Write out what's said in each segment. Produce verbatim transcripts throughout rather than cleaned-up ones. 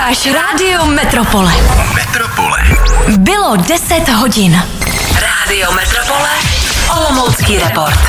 Posloucháš Rádio Metropole. Metropole. Bylo deset hodin. Rádio Metropole, olomoucký report.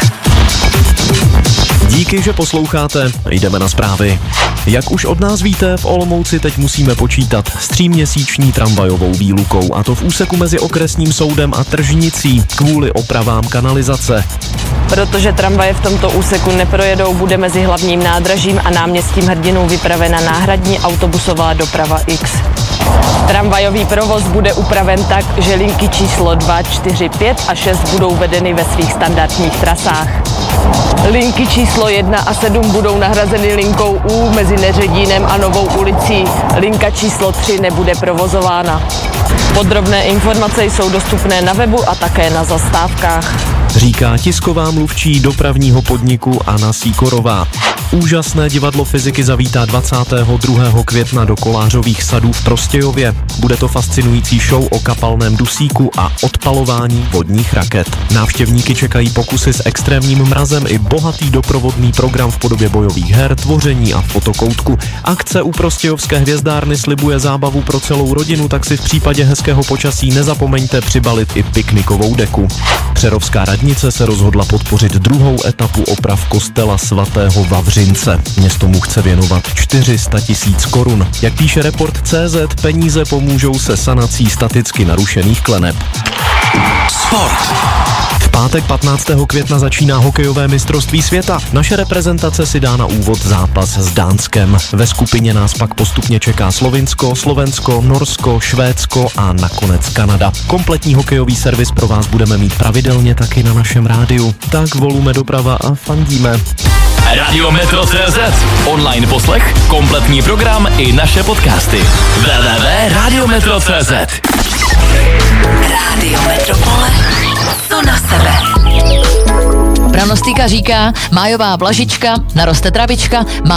Díky, že posloucháte, jdeme na zprávy. Jak už od nás víte, v Olomouci teď musíme počítat s tříměsíční tramvajovou výlukou, a to v úseku mezi okresním soudem a Tržnicí kvůli opravám kanalizace. Protože tramvaje v tomto úseku neprojedou, bude mezi hlavním nádražím a náměstím Hrdinů vypravena náhradní autobusová doprava X. Tramvajový provoz bude upraven tak, že linky číslo dva, čtyři, pět a šest budou vedeny ve svých standardních trasách. Linky číslo jedna a sedm budou nahrazeny linkou U mezi Neředínem a Novou ulicí. Linka číslo tři nebude provozována. Podrobné informace jsou dostupné na webu a také na zastávkách. Říká tisková mluvčí dopravního podniku Anna Sýkorová. Úžasné divadlo fyziky zavítá dvacátého druhého května do Kolářových sadů v Prostějově. Bude to fascinující show o kapalném dusíku a odpalování vodních raket. Návštěvníky čekají pokusy s extrémním mrazem i bohatý doprovodný program v podobě bojových her, tvoření a fotokoutku. Akce u Prostějovské hvězdárny slibuje zábavu pro celou rodinu, tak si v případě hezkého počasí nezapomeňte přibalit i piknikovou deku. Přerovská radnice se rozhodla podpořit druhou etapu oprav kostela svatého Vavřince. Město mu chce věnovat čtyři sta tisíc korun. Jak píše Report tečka cé zet, peníze pomůžou se sanací staticky narušených kleneb. Sport. V pátek patnáctého května začíná hokejové mistrovství světa. Naše reprezentace si dá na úvod zápas s Dánskem. Ve skupině nás pak postupně čeká Slovinsko, Slovensko, Norsko, Švédsko a nakonec Kanada. Kompletní hokejový servis pro vás budeme mít pravidelně taky na našem rádiu. Tak volujeme doprava a fandíme. Radio Metro tečka cé zet. Online poslech, kompletní program i naše podcasty. w w w tečka radio metro tečka cé zet. Rádio Metropole, to na sebe. Pranostika říká, májová vlažička, naroste travička, má